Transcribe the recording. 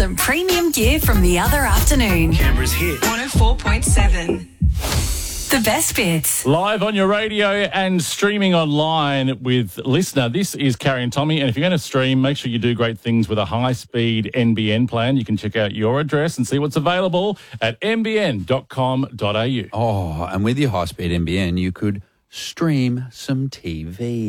some premium gear from the other afternoon. Canberra's hit. 104.7. The best bits. Live on your radio and streaming online with Listener. This is Carrie and Tommy, and if you're going to stream, make sure you do great things with a high-speed NBN plan. You can check out your address and see what's available at nbn.com.au. Oh, and with your high-speed NBN, you could stream some TV.